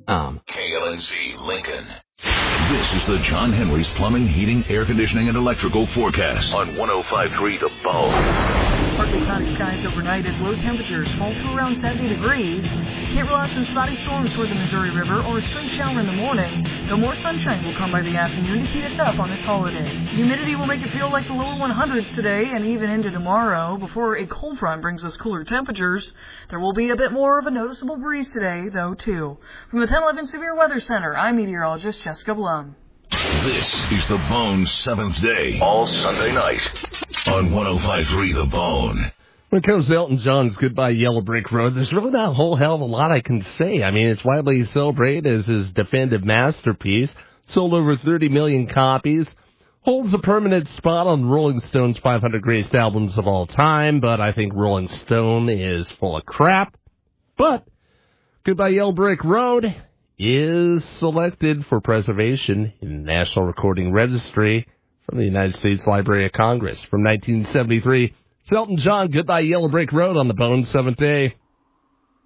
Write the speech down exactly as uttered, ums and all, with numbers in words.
Um, K L N Z Lincoln. This is the John Henry's Plumbing, Heating, Air Conditioning, and Electrical Forecast on one oh five point three The Bone. Partly cloudy skies overnight as low temperatures fall to around seventy degrees. Can't rely on some spotty storms toward the Missouri River or a stray shower in the morning, though more sunshine will come by the afternoon to heat us up on this holiday. Humidity will make it feel like the lower one hundreds today and even into tomorrow. Before a cold front brings us cooler temperatures, there will be a bit more of a noticeable breeze today, though, too. From the ten eleven Severe Weather Center, I'm meteorologist Jessica Blum. This is The Bone's seventh day, all Sunday night, on one oh five point three The Bone. When it comes to Elton John's Goodbye Yellow Brick Road, there's really not a whole hell of a lot I can say. I mean, it's widely celebrated as his definitive masterpiece, sold over thirty million copies, holds a permanent spot on Rolling Stone's five hundred greatest albums of all time, but I think Rolling Stone is full of crap. But Goodbye Yellow Brick Road is selected for preservation in the National Recording Registry from the United States Library of Congress from nineteen seventy-three. It's Elton John, Goodbye Yellow Brick Road on the Bone seventh day.